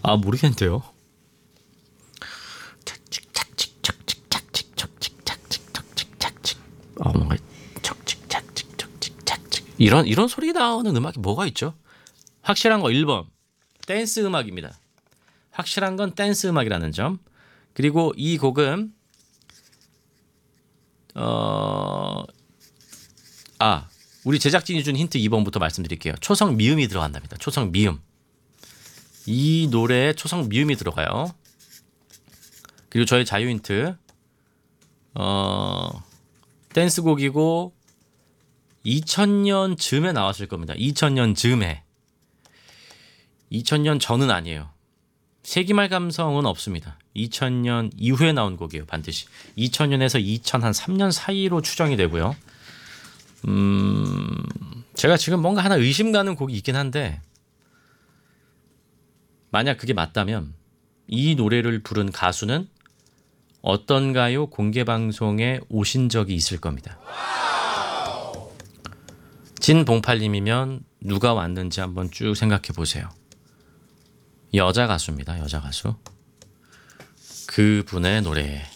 아, 모르겠는데요. 뭔가 이런 소리 나오는 음악이 뭐가 있죠? 확실한 거 1번 댄스 음악입니다. 확실한 건 댄스 음악이라는 점. 그리고 이 곡은 우리 제작진이 준 힌트 2번부터 말씀드릴게요. 초성 미음이 들어간답니다. 초성 미음. 이 노래에 초성 미음이 들어가요. 그리고 저의 자유 힌트 댄스곡이고 2000년 즈음에 나왔을 겁니다. 2000년 즈음에. 2000년 전은 아니에요. 세기말 감성은 없습니다. 2000년 이후에 나온 곡이에요. 반드시 2000년에서 2003년 사이로 추정이 되고요. 제가 지금 뭔가 하나 의심 가는 곡이 있긴 한데 만약 그게 맞다면 이 노래를 부른 가수는 어떤 가요 공개방송에 오신 적이 있을 겁니다. 진봉팔님이면 누가 왔는지 한번 쭉 생각해 보세요. 여자 가수입니다. 여자 가수. 그분의 노래.